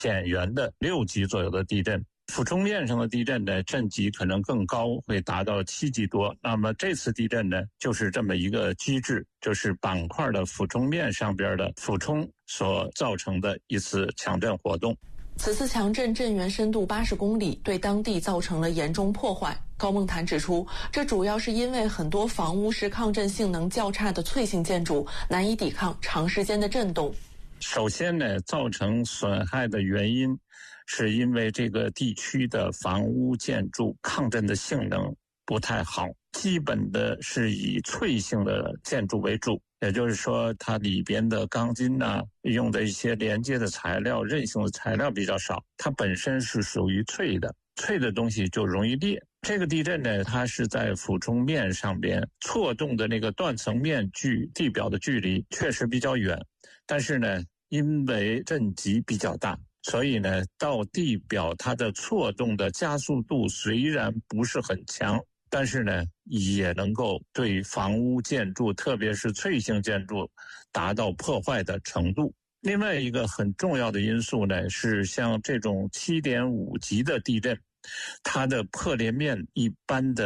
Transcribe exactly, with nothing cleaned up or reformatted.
减员的六级左右的地震。俯冲面上的地震呢，震级可能更高，会达到七级多。那么这次地震呢，就是这么一个机制，就是板块的俯冲面上边的俯冲所造成的一次强震活动。 此次强震震源深度八十公里，对当地造成了严重破坏。高梦潭指出，这主要是因为很多房屋是抗震性能较差的脆性建筑，难以抵抗长时间的震动。 首先呢，造成损害的原因是因为这个地区的房屋建筑抗震的性能不太好，基本的是以脆性的建筑为主，也就是说它里边的钢筋呐、啊，用的一些连接的材料、韧性的材料比较少，它本身是属于脆的，脆的东西就容易裂。这个地震呢，它是在俯冲面上边错动的那个断层面距地表的距离确实比较远，但是呢，因为震级比较大，所以呢，到地表它的错动的加速度虽然不是很强，但是呢，也能够对房屋建筑，特别是脆性建筑达到破坏的程度。另外一个很重要的因素呢，是像这种 七点五 级的地震，它的破裂面一般的